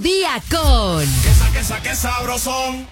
día con... ¡Qué sabrosón!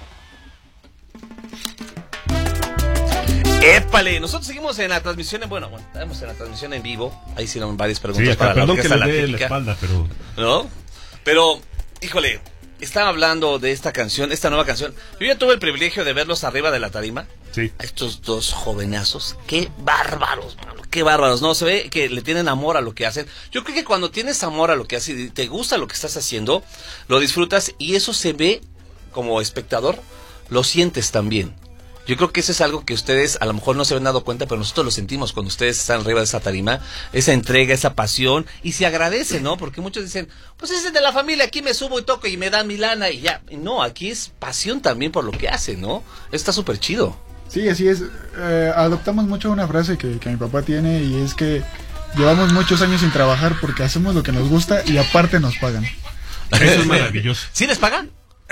¡Épale! Nosotros seguimos en la transmisión, estamos en la transmisión en vivo. Ahí hicieron varias preguntas para perdón la que orquesta le dé La la espalda, pero... ¿No? Pero, híjole, estaba hablando de esta canción, esta nueva canción. Yo ya tuve el privilegio de verlos arriba de la tarima. Sí. A estos dos jovenazos. ¡Qué bárbaros, mano! ¡Qué bárbaros! No, se ve que le tienen amor a lo que hacen. Yo creo que cuando tienes amor a lo que haces y te gusta lo que estás haciendo, lo disfrutas y eso se ve como espectador, lo sientes también. Yo creo que eso es algo que ustedes a lo mejor no se habían dado cuenta, pero nosotros lo sentimos cuando ustedes están arriba de esa tarima, esa entrega, esa pasión, y se agradece, ¿no? Porque muchos dicen, pues ese es de la familia, aquí me subo y toco y me dan mi lana y ya. Y no, aquí es pasión también por lo que hacen, ¿no? Está súper chido. Sí, así es. Adoptamos mucho una frase que mi papá tiene y es que llevamos muchos años sin trabajar porque hacemos lo que nos gusta y aparte nos pagan. Eso es maravilloso. ¿Sí les pagan?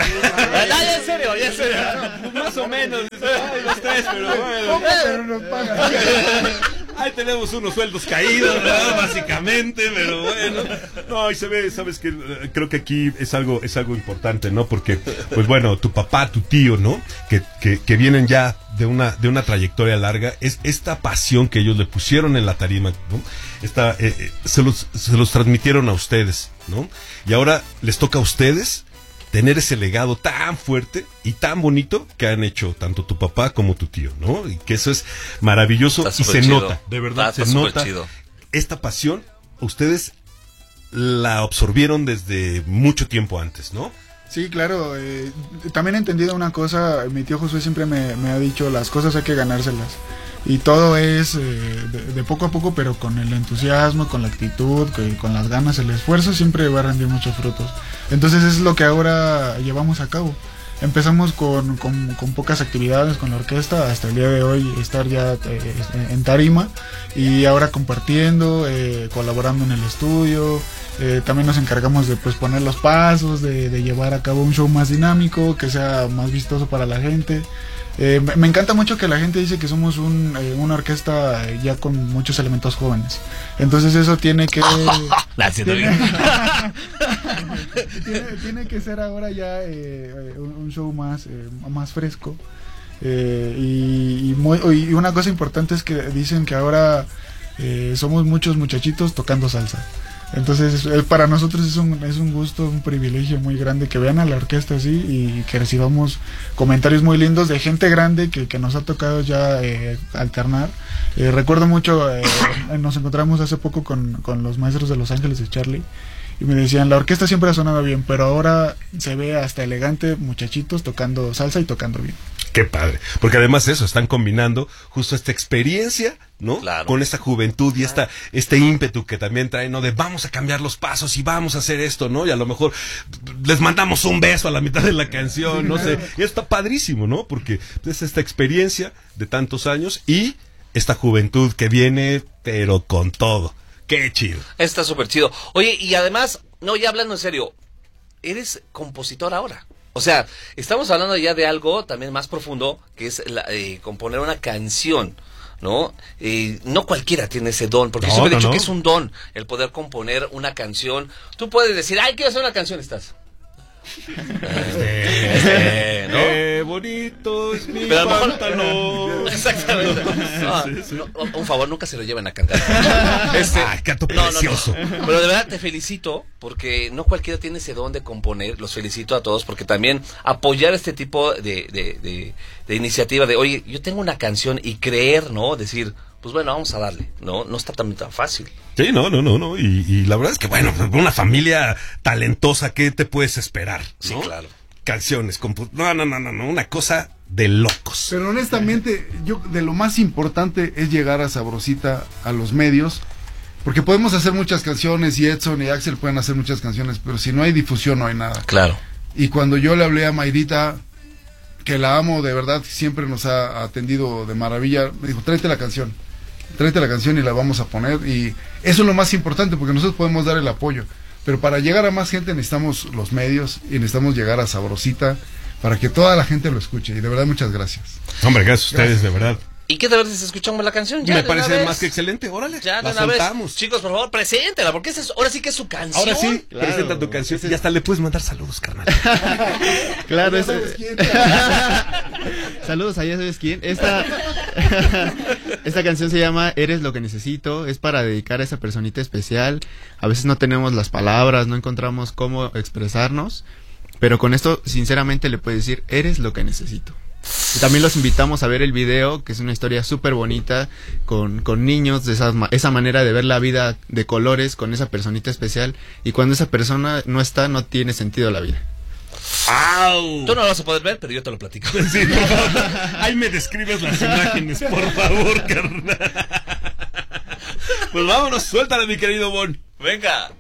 Ya en serio. Más o menos. Ay, los tres, pero bueno. Pero nos pagan. Ahí tenemos unos sueldos caídos, ¿verdad? Básicamente, pero bueno. No, y se ve, sabes que creo que aquí es algo importante, ¿no? Porque, pues bueno, tu papá, tu tío, ¿no? Que vienen ya de una trayectoria larga, es esta pasión que ellos le pusieron en la tarima, ¿no? Se los transmitieron a ustedes, ¿no? Y ahora les toca a ustedes tener ese legado tan fuerte y tan bonito que han hecho tanto tu papá como tu tío, ¿no? Y que eso es maravilloso y se chido. nota, de verdad, Está se nota. chido. Esta pasión, ustedes la absorbieron desde mucho tiempo antes, ¿no? Sí, claro. También he entendido una cosa, mi tío Josué siempre me ha dicho, las cosas hay que ganárselas. Y todo es de poco a poco, pero con el entusiasmo, con la actitud, con las ganas, el esfuerzo siempre va a rendir muchos frutos. Entonces es lo que ahora llevamos a cabo. Empezamos con pocas actividades con la orquesta hasta el día de hoy estar ya en tarima y ahora compartiendo, colaborando en el estudio. También nos encargamos de pues poner los pasos, de llevar a cabo un show más dinámico, que sea más vistoso para la gente. Me encanta mucho que la gente dice que somos una orquesta ya con muchos elementos jóvenes. Entonces eso tiene que tiene que ser ahora ya un show más fresco. Y una cosa importante es que dicen que ahora somos muchos muchachitos tocando salsa. Entonces para nosotros es un gusto, un privilegio muy grande que vean a la orquesta así y que recibamos comentarios muy lindos de gente grande que nos ha tocado ya alternar. Recuerdo mucho, nos encontramos hace poco con los maestros de Los Ángeles de Charlie y me decían, la orquesta siempre ha sonado bien, pero ahora se ve hasta elegante, muchachitos tocando salsa y tocando bien. Qué padre, porque además eso, están combinando justo esta experiencia, ¿no? Claro. Con esta juventud y este ímpetu que también traen, ¿no? De vamos a cambiar los pasos y vamos a hacer esto, ¿no? Y a lo mejor les mandamos un beso a la mitad de la canción, no sé. Y está padrísimo, ¿no? Porque es esta experiencia de tantos años y esta juventud que viene, pero con todo. Qué chido. Está súper chido. Oye, y además, no, ya hablando en serio, eres compositor ahora. O sea, estamos hablando ya de algo también más profundo, que es componer una canción, ¿no? No cualquiera tiene ese don, porque yo siempre he dicho que es un don el poder componer una canción. Tú puedes decir, ay, quiero hacer una canción, estás. ¿No? Bonito es mi Pero a lo mejor- pantalón. Exactamente. No, Sí. no, un favor, nunca se lo lleven a cantar. Ay, canto precioso. Pero de verdad te felicito, porque no cualquiera tiene ese don de componer. Los felicito a todos, porque también apoyar este tipo de iniciativa de, oye, yo tengo una canción y creer, ¿no? Decir, pues bueno, vamos a darle, ¿no? No está tan fácil. Sí, no. Y la verdad es que, bueno, una familia talentosa, ¿qué te puedes esperar? Sí, ¿no? claro. Canciones, no, una cosa de locos. Pero honestamente, yo de lo más importante es llegar a Sabrosita, a los medios, porque podemos hacer muchas canciones y Edson y Axel pueden hacer muchas canciones, pero si no hay difusión no hay nada. Claro. Y cuando yo le hablé a Mayrita, que la amo de verdad, siempre nos ha atendido de maravilla, me dijo, tráete la canción y la vamos a poner, y eso es lo más importante, porque nosotros podemos dar el apoyo, pero para llegar a más gente necesitamos los medios y necesitamos llegar a Sabrosita para que toda la gente lo escuche, y de verdad muchas gracias. Hombre, gracias a ustedes, de verdad. ¿Y qué te parece si escuchamos la canción? Ya, Me de parece una vez. más que excelente. Órale, Ya, de la una vez. soltamos. Chicos, por favor, preséntela, porque ahora sí que es su canción. Ahora sí, Claro. presenta tu canción y hasta le puedes mandar saludos, carnal. Claro, Ya sabes quién. Saludos, allá sabes quién. Esta canción se llama Eres lo que necesito. Es para dedicar a esa personita especial. A veces no tenemos las palabras, no encontramos cómo expresarnos. Pero con esto, sinceramente, le puedes decir, eres lo que necesito. Y también los invitamos a ver el video, que es una historia súper bonita, con niños, de esa manera de ver la vida de colores, con esa personita especial. Y cuando esa persona no está, no tiene sentido la vida. ¡Au! Tú no lo vas a poder ver, pero yo te lo platico. Sí, por favor. Ahí me describes las imágenes, por favor, carnal. Pues vámonos, suéltale, mi querido Bon. Venga.